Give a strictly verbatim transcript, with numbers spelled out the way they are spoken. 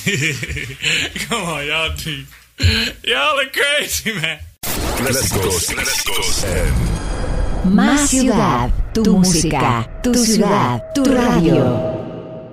Come on, y'all, dude. Y'all are crazy, man. Clásicos, clásicos en Más ciudad, tu música, tu ciudad, tu radio.